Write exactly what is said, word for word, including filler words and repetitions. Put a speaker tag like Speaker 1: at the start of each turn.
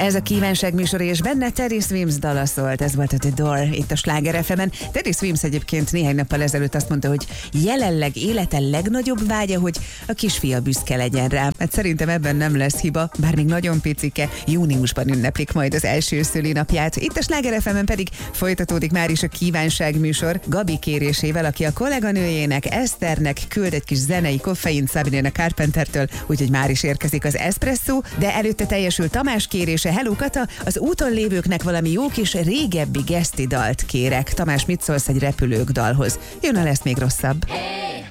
Speaker 1: Ez a kívánság műsor, és benne Teddy Swims dala szólt, ez volt a The Door itt a Sláger ef emen. Teddy Swims egyébként néhány nappal ezelőtt azt mondta, hogy jelenleg élete legnagyobb vágya, hogy a kisfia büszke legyen rá. Hát szerintem ebben nem lesz hiba, bár még nagyon picike, júniusban ünneplik majd az első szülinapját. Itt a Sláger ef emen pedig folytatódik már is a kívánság műsor Gabi kérésével, aki a kolléganőjének, Eszternek küld egy kis zenei koffeint Sabrina Carpentertől, úgyhogy már is érkezik az Espresso, de előtte teljesül Tamás kérése. Hello Kata, az úton lévőknek valami jó kis régebbi geszti dalt kérek. Tamás, mit szólsz egy repülők dalhoz? Jön, a lesz még rosszabb.